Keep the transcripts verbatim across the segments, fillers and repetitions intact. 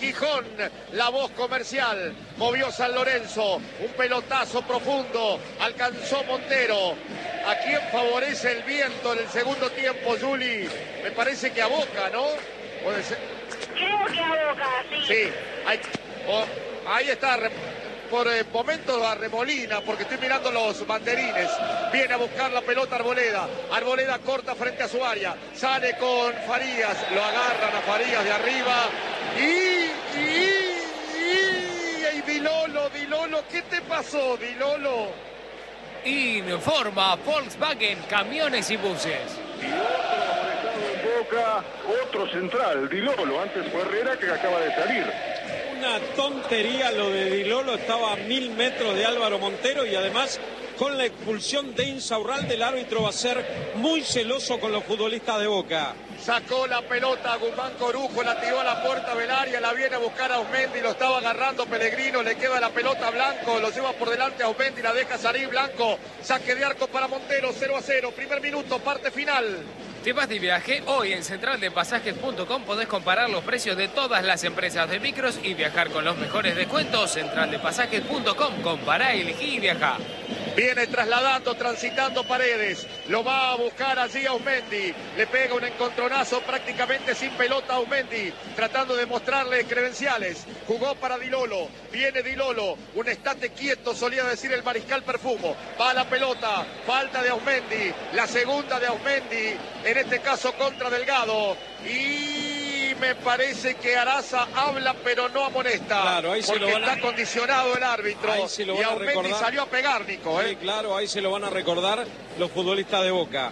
Gijón, la voz comercial. Movió San Lorenzo, un pelotazo profundo, alcanzó Montero. ¿A quién favorece el viento en el segundo tiempo, Juli? Me parece que a Boca, ¿no? Puede ser. Creo que a Boca, sí. Sí, ahí, oh, ahí está. Por eh, momentos a Remolina, porque estoy mirando los banderines. Viene a buscar la pelota Arboleda. Arboleda corta frente a su área. Sale con Farías. Lo agarran a Farías de arriba. Y... y, y, y Dilolo, Dilolo, ¿qué te pasó, Dilolo? Informa Volkswagen, camiones y buses. Y otro amonestado en Boca, otro central, Dilolo. Antes fue Herrera, que acaba de salir. Una tontería lo de Dilolo, estaba a mil metros de Álvaro Montero y además con la expulsión de Insaurralde el árbitro va a ser muy celoso con los futbolistas de Boca. Sacó la pelota a Guzmán Corujo, la tiró a la puerta del área, la viene a buscar a Ausmendi, lo estaba agarrando Pellegrino, le queda la pelota a Blanco, lo lleva por delante a Ausmendi, la deja salir Blanco, saque de arco para Montero, cero a cero, primer minuto, parte final. ¿Te vas de viaje? Hoy en central de pasajes punto com podés comparar los precios de todas las empresas de micros y viajar con los mejores descuentos. central de pasajes punto com, compará, elegí y viajá. Viene trasladando, transitando Paredes. Lo va a buscar allí a Ausmendi. Le pega un encontronazo prácticamente sin pelota a Ausmendi. Tratando de mostrarle credenciales. Jugó para Dilolo. Viene Dilolo. Un estate quieto, solía decir el mariscal Perfumo. Va a la pelota. Falta de Ausmendi. La segunda de Ausmendi. En este caso contra Delgado. Y... me parece que Araza habla pero no amonesta. Claro, ahí se porque lo van a... está condicionado el árbitro. Ahí se lo y van a Ausmendi recordar. salió a pegar, Nico. ¿eh? Sí, claro, ahí se lo van a recordar los futbolistas de Boca.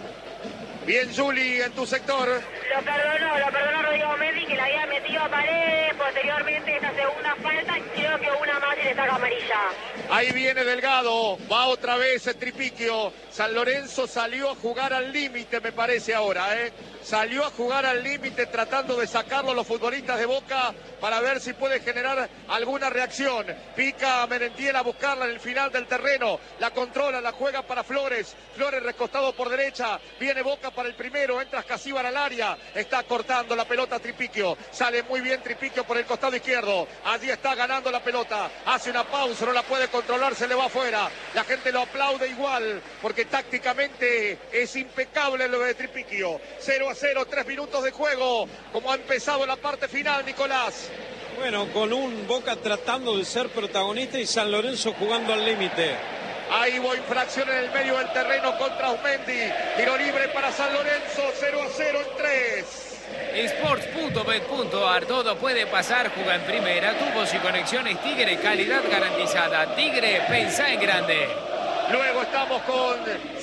Bien, Juli, en tu sector. Lo perdonó, lo perdonó Rodrigo Mendy, que le había metido a Paredes. Posteriormente esta segunda falta, creo que una más y le saca amarilla. Ahí viene Delgado, va otra vez el Tripiquio. San Lorenzo salió a jugar al límite, me parece ahora, ¿eh? Salió a jugar al límite tratando de sacarlo los futbolistas de Boca para ver si puede generar alguna reacción. Pica a Merentiel a buscarla en el final del terreno. La controla, la juega para Flores. Flores recostado por derecha. Viene Boca para el primero. Entra Escasíbar al área. Está cortando la pelota Tripiquio. Sale muy bien Tripiquio por el costado izquierdo. Allí está ganando la pelota. Hace una pausa, no la puede controlar, se le va afuera. La gente lo aplaude igual porque tácticamente es impecable lo de Tripiquio. cero a cero, tres minutos de juego. Como ha empezado la parte final, Nicolás. Bueno, con un Boca tratando de ser protagonista y San Lorenzo jugando al límite. Ahí hubo infracción en el medio del terreno contra Ausmendi. Tiro libre para San Lorenzo, cero a cero en tres. Sports punto bet punto ar, todo puede pasar, juega en primera, tubos y conexiones Tigre, calidad garantizada. Tigre, pensá en grande. Luego estamos con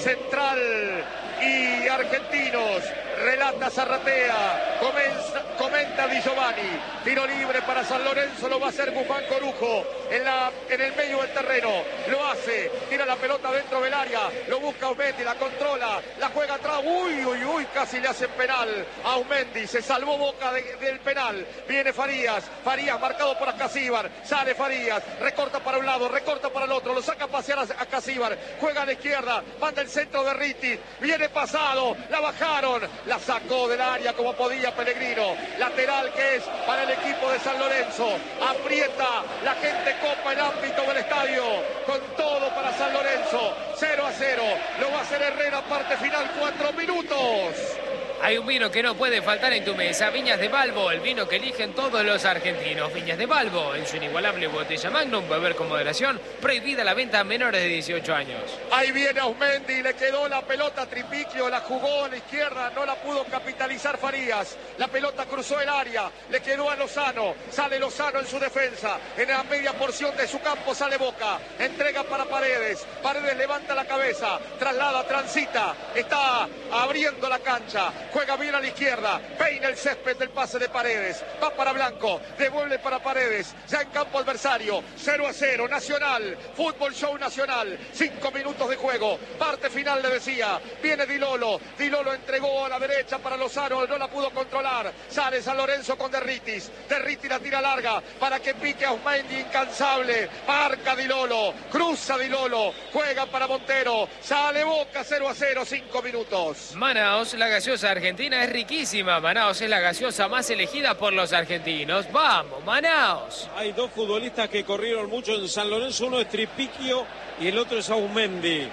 Central y Argentinos. Relata Zarratea, comenta, comenta Di Giovanni. Tiro libre para San Lorenzo, lo va a hacer Guzmán Corujo en, la, en el medio del terreno. Lo hace, tira la pelota dentro del área, lo busca Ausmendi, la controla, la juega atrás. Uy, uy, uy, casi le hacen penal a Ausmendi. Se salvó Boca de, del penal. Viene Farías, Farías marcado por Escasíbar. Sale Farías, recorta para un lado, recorta para el otro, lo saca a pasear a Escasíbar. Juega a la izquierda, manda el centro de Ritti. Viene pasado, la bajaron. La sacó del área como podía Pellegrino. Lateral que es para el equipo de San Lorenzo. Aprieta, la gente copa el ámbito del estadio. Con todo para San Lorenzo. cero a cero. Lo va a hacer Herrera, parte final, cuatro minutos. Hay un vino que no puede faltar en tu mesa, Viñas de Balbo, el vino que eligen todos los argentinos. Viñas de Balbo, en su inigualable botella Magnum, beber con moderación, prohibida la venta a menores de dieciocho años. Ahí viene Ausmendi, le quedó la pelota a Tripiquio, la jugó a la izquierda, no la pudo capitalizar Farías. La pelota cruzó el área, le quedó a Lozano, sale Lozano en su defensa, en la media porción de su campo sale Boca, entrega para Paredes, Paredes levanta la cabeza, traslada, transita, está abriendo la cancha. Juega bien a la izquierda, peina el césped del pase de Paredes, va para Blanco, devuelve para Paredes, ya en campo adversario, cero a cero, Nacional, Fútbol Show Nacional, cinco minutos de juego, parte final le decía, viene Dilolo, Dilolo entregó a la derecha para Lozano, no la pudo controlar, sale San Lorenzo con Derritis, Derritis la tira larga, para que pique a Ausmendi, incansable, marca Dilolo, cruza Dilolo, juega para Montero, sale Boca, cero a cero, cinco minutos. Manaos, la gaseosa Argentina es riquísima. Manaos es la gaseosa más elegida por los argentinos. ¡Vamos, Manaos! Hay dos futbolistas que corrieron mucho en San Lorenzo. Uno es Tripiquio y el otro es Aumendi.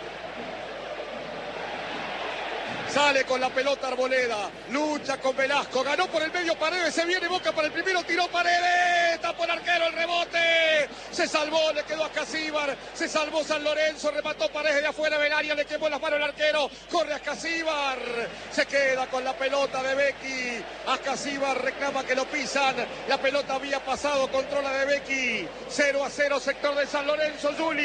Sale con la pelota Arboleda, lucha con Velasco, ganó por el medio Paredes, se viene Boca para el primero, tiró Paredes, tapó el arquero, el rebote, se salvó, le quedó a Casíbar, se salvó San Lorenzo, remató Paredes de afuera del área, le quemó las manos el arquero, corre a Casíbar, se queda con la pelota de Becky, a Casíbar reclama que lo pisan, la pelota había pasado, controla de Becky, cero a cero sector de San Lorenzo, Juli.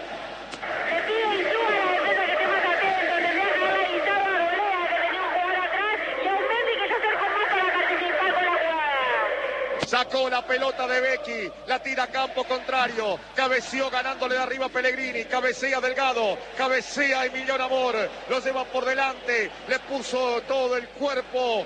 Le pido el club a la defensa que esté más atento, tendría que haber avisado a Arboleda que tenía un jugador atrás y a Aumendi que se acercó más para participar con la jugada. Sacó la pelota de Becky, la tira a campo contrario, cabeció ganándole de arriba a Pellegrini, cabecea Delgado, cabecea Emiliano Amor, lo lleva por delante, le puso todo el cuerpo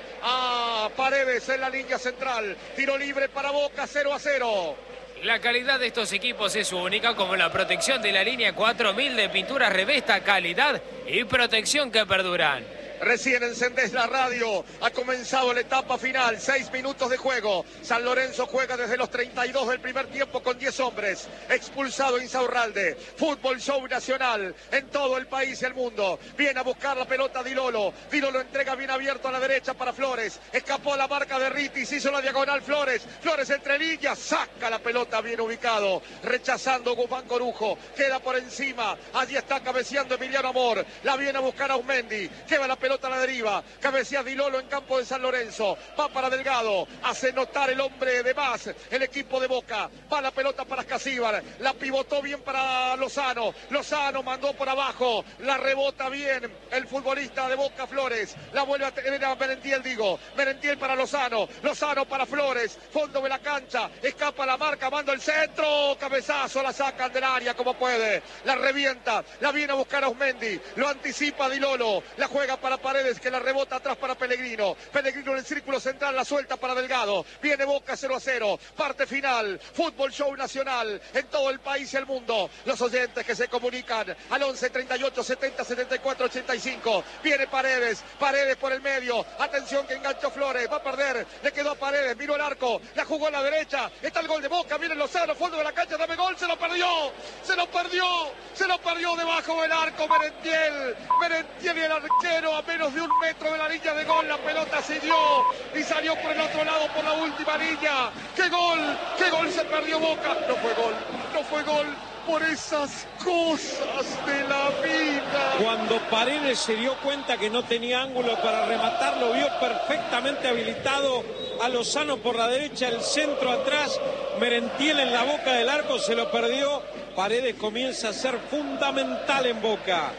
a Paredes en la línea central, tiro libre para Boca, cero a cero. La calidad de estos equipos es única, como la protección de la línea cuatro mil de pintura Revesta, calidad y protección que perduran. Recién encendés la radio, ha comenzado la etapa final, seis minutos de juego. San Lorenzo juega desde los treinta y dos del primer tiempo con diez hombres. Expulsado Insaurralde, fútbol show nacional en todo el país y el mundo. Viene a buscar la pelota Dilolo, Dilolo entrega bien abierto a la derecha para Flores. Escapó a la marca de Ritis, hizo la diagonal Flores. Flores entre líneas, saca la pelota bien ubicado. Rechazando Guzmán Corujo, queda por encima. Allí está cabeceando Emiliano Amor, la viene a buscar Aumendi, lleva la pelota pelota a la deriva, cabecea Dilolo en campo de San Lorenzo, va para Delgado, hace notar el hombre de más, el equipo de Boca, va la pelota para Casíbar, la pivotó bien para Lozano, Lozano mandó por abajo, la rebota bien el futbolista de Boca Flores, la vuelve a tener a Merentiel, digo, Merentiel para Lozano, Lozano para Flores, fondo de la cancha, escapa la marca, manda el centro, cabezazo, la sacan del área como puede, la revienta, la viene a buscar a Aumendi, lo anticipa Dilolo, la juega para Paredes que la rebota atrás para Pellegrino, Pellegrino en el círculo central, la suelta para Delgado, viene Boca cero a cero, parte final, fútbol show nacional en todo el país y el mundo, los oyentes que se comunican al once treinta y ocho setenta setenta y cuatro ochenta y cinco, viene Paredes, Paredes por el medio, atención que enganchó Flores, va a perder, le quedó a Paredes, miró el arco, la jugó a la derecha, está el gol de Boca, viene Lozano, fondo de la cancha, dame gol, se lo perdió, se lo perdió, se lo perdió debajo del arco Merentiel, Merentiel y el arquero a menos de un metro de la línea de gol, la pelota siguió y salió por el otro lado por la última línea, qué gol, qué gol se perdió Boca, no fue gol, no fue gol, por esas cosas de la vida. Cuando Paredes se dio cuenta que no tenía ángulo para rematar, lo vio perfectamente habilitado a Lozano por la derecha, el centro atrás, Merentiel en la boca del arco, se lo perdió, Paredes comienza a ser fundamental en Boca.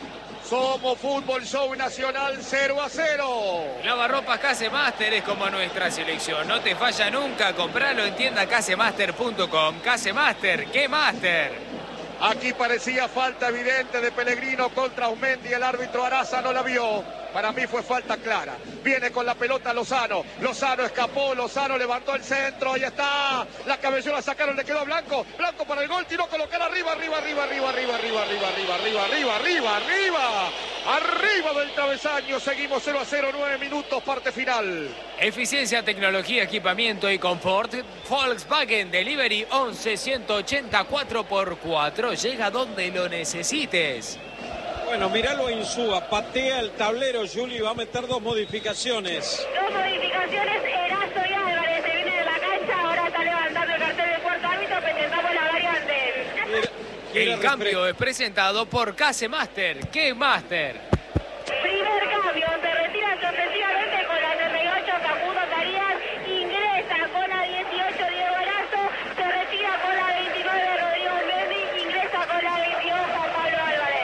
Somos Fútbol Show Nacional cero a cero. Lavarropas Casemaster es como nuestra selección. No te falla nunca. Compralo en tienda casemaster punto com. Casemaster, ¿qué Master? Aquí parecía falta evidente de Pellegrino contra Aumendi. El árbitro Araza no la vio. Para mí fue falta clara. Viene con la pelota Lozano. Lozano escapó. Lozano levantó el centro. Ahí está. La cabelló, la sacaron. Le quedó a Blanco. Blanco para el gol. Tiró a colocar arriba, arriba, arriba, arriba, arriba, arriba, arriba, arriba, arriba, arriba, arriba, arriba. Arriba del travesaño. Seguimos cero a cero. nueve minutos. Parte final. Eficiencia, tecnología, equipamiento y confort. Volkswagen Delivery once ciento ochenta cuatro por cuatro. Llega donde lo necesites. Bueno, míralo a Insúa, patea el tablero, Juli, va a meter dos modificaciones. Dos modificaciones, Erazo y Álvarez se viene de la cancha, ahora está levantando el cartel del cuarto árbitro, presentamos la variante. Quiere, quiere el cambio es presentado por Casemaster. ¿Qué Master? Primer cambio, se retira sorpresivamente con la treinta y ocho Caputo Carías, ingresa con la dieciocho Diego Erazo, se retira con la veintinueve Rodrigo Mendy, ingresa con la veintidós Juan Pablo Álvarez.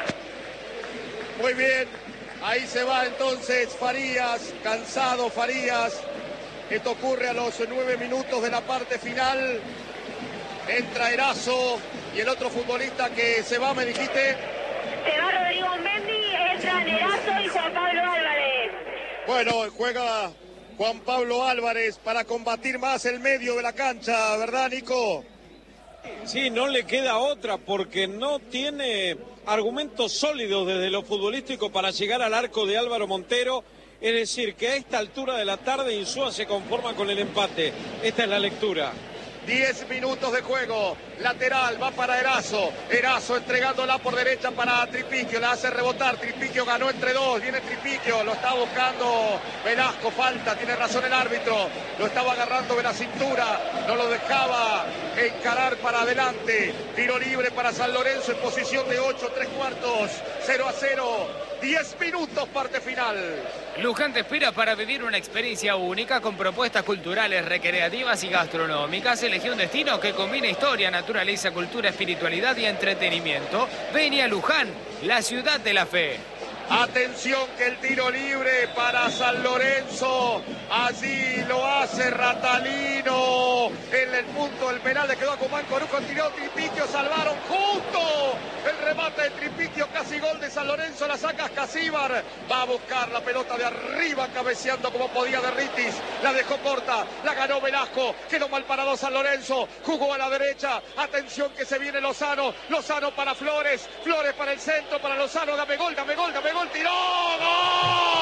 Muy bien, ahí se va entonces Farías, cansado Farías. Esto ocurre a los nueve minutos de la parte final. Entra Erazo y el otro futbolista que se va, me dijiste. Se va Rodrigo Mendy, entra Erazo y Juan Pablo Álvarez. Bueno, juega Juan Pablo Álvarez para combatir más el medio de la cancha, ¿verdad, Nico? Sí, no le queda otra porque no tiene argumentos sólidos desde lo futbolístico para llegar al arco de Álvaro Montero. Es decir, que a esta altura de la tarde Insúa se conforma con el empate. Esta es la lectura. diez minutos de juego, lateral, va para Erazo, Erazo entregándola por derecha para Tripiquio, la hace rebotar, Tripiquio ganó entre dos, viene Tripiquio, lo está buscando Velasco, falta, tiene razón el árbitro, lo estaba agarrando de la cintura, no lo dejaba encarar para adelante, tiro libre para San Lorenzo en posición de ocho, tres cuartos, cero a cero, diez minutos, parte final. Luján te espera para vivir una experiencia única con propuestas culturales, recreativas y gastronómicas. Elegí un destino que combina historia, naturaleza, cultura, espiritualidad y entretenimiento. Vení a Luján, la ciudad de la fe. Atención que el tiro libre para San Lorenzo, allí lo hace Ratalino, en el punto del penal le quedó a Cumán Corujo, tiró Tripiquio, salvaron justo el remate de Tripiquio, casi gol de San Lorenzo, la saca Casíbar, va a buscar la pelota de arriba, cabeceando como podía de Ritis, la dejó corta, la ganó Velasco, quedó mal parado San Lorenzo, jugó a la derecha, atención que se viene Lozano, Lozano para Flores, Flores para el centro, para Lozano, dame gol, dame gol, dame gol, tiró, ¡gol!